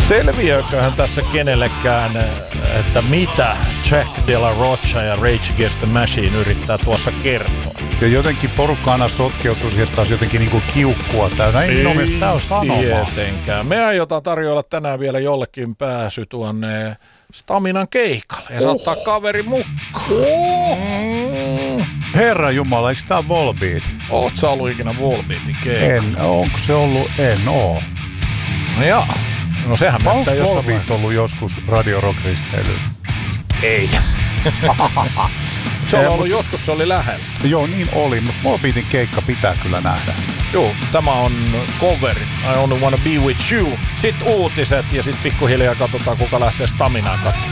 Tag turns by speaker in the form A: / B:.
A: Selviököhän tässä kenellekään, että mitä Jack de la Rocha ja Rage Against the Machine yrittää tuossa kertoa?
B: Ja jotenkin porukka aina sotkeutuu siihen taas jotenkin niinku kiukkua täynnä. Ei minun mielestä tää on sanoma.
A: Tietenkään. Me aiotaan tarjoilla tänään vielä jollekin pääsy tuonne Staminan keikalle ja saattaa kaveri mukaan.
B: Herra Jumala, eikö tää Volbeat?
A: Oot sä ollut ikinä Volbeatin keikalla?
B: Onko se ollut? En oo.
A: No jaa. No sehän
B: onko Volbeat ollut joskus Radio Rock-risteilyyn?
A: Ei. Se on ollut joskus, se oli lähellä.
B: Joo, niin oli, mutta Volbeatin keikka pitää kyllä nähdä.
A: Joo, tämä on coveri. I only wanna be with you. Sitten uutiset ja sitten pikkuhiljaa katsotaan, kuka lähtee Staminaan katsomaan.